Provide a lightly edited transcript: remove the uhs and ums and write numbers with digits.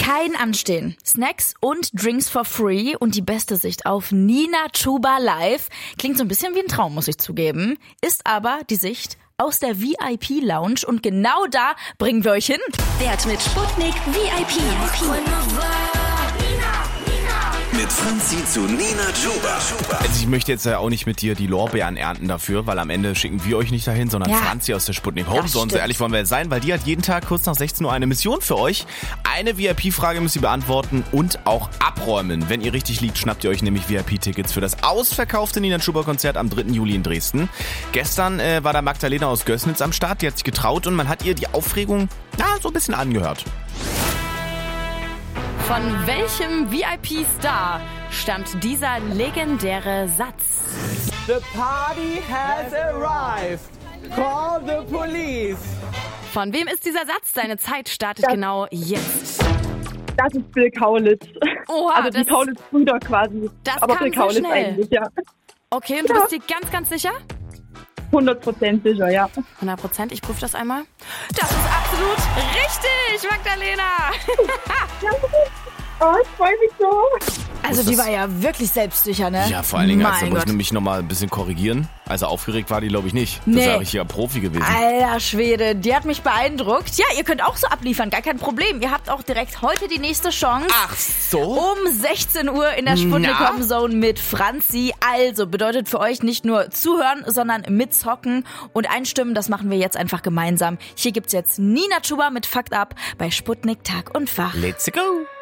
Kein Anstehen, Snacks und Drinks for free und die beste Sicht auf Nina Chuba live. Klingt so ein bisschen wie ein Traum, muss ich zugeben. Ist aber die Sicht aus der VIP-Lounge und genau da bringen wir euch hin. Wert mit Sputnik VIP. Mit Franzi zu Nina Chuba. Also ich möchte jetzt ja auch nicht mit dir die Lorbeeren ernten dafür, weil am Ende schicken wir euch nicht dahin, sondern Franzi aus der Sputnik Homezone. So ehrlich wollen wir sein, weil die hat jeden Tag kurz nach 16 Uhr eine Mission für euch. Eine VIP-Frage müsst ihr beantworten und auch abräumen. Wenn ihr richtig liegt, schnappt ihr euch nämlich VIP-Tickets für das ausverkaufte Nina Chuba-Konzert am 3. Juli in Dresden. Gestern war da Magdalena aus Gößnitz am Start, die hat sich getraut und man hat ihr die Aufregung so ein bisschen angehört. Von welchem VIP-Star stammt dieser legendäre Satz? The party has arrived. Call the police. Von wem ist dieser Satz? Deine Zeit startet genau jetzt. Das ist Bill Kaulitz. Oha, also die Kaulitz-Brüder quasi. Das aber kam Bill Kaulitz so schnell. eigentlich, ja. Okay, und du bist dir ganz, ganz sicher? 100% sicher, ja. 100%, ich prüfe das einmal. Das ist absolut richtig, Magdalena. Oh, ich freue mich so. Also die war ja wirklich selbstsicher, ne? Ja, vor allen Dingen, Mein muss ich Gott. nämlich nochmal ein bisschen korrigieren. Also aufgeregt war die, glaube ich, nicht. Das Nee. ist ja richtiger Profi gewesen. Alter Schwede, die hat mich beeindruckt. Ja, ihr könnt auch so abliefern, gar kein Problem. Ihr habt auch direkt heute die nächste Chance. Ach so? Um 16 Uhr in der Sputnik Homezone mit Franzi. Also bedeutet für euch nicht nur zuhören, sondern mitzocken und einstimmen. Das machen wir jetzt einfach gemeinsam. Hier gibt's jetzt Nina Chuba mit Fucked Up bei Sputnik Tag und Wach. Let's go!